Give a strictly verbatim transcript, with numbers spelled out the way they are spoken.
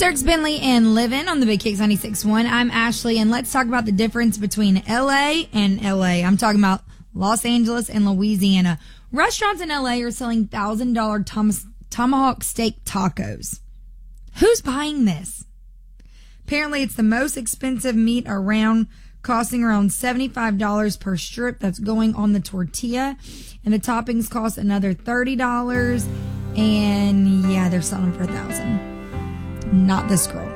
Dierks Bentley and Livin' on the Big Kicks ninety-six point one. I'm Ashley, and let's talk about the difference between L A and L A. I'm talking about Los Angeles and Louisiana. Restaurants in L A are selling one thousand dollars tom- tomahawk steak tacos. Who's buying this? Apparently, it's the most expensive meat around, costing around seventy-five dollars per strip that's going on the tortilla. And the toppings cost another thirty dollars. And yeah, they're selling for a thousand dollars. Not this girl.